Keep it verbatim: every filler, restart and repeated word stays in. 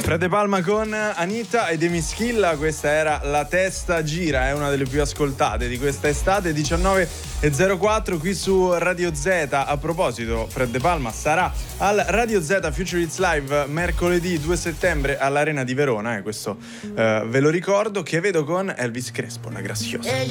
Fred De Palma con Anita e Demi Schilla, questa era La Testa Gira, è una delle più ascoltate di questa estate, diciannove e zero quattro qui su Radio Z. A proposito, Fred De Palma sarà al Radio Z Future Hits Live mercoledì due settembre all'Arena di Verona, eh, questo eh, ve lo ricordo, che vedo con Elvis Crespo, la Graziosa.